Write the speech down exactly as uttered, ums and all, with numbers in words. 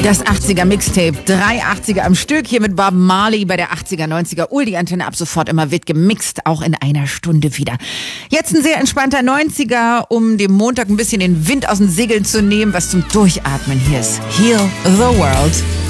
Das achtziger Mixtape, drei achtziger am Stück, hier mit Bob Marley bei der achtziger, neunziger Ul. Die Antenne ab sofort immer wird gemixt, auch in einer Stunde wieder. Jetzt ein sehr entspannter neunziger, um dem Montag ein bisschen den Wind aus den Segeln zu nehmen, was zum Durchatmen hier ist. Heal the World.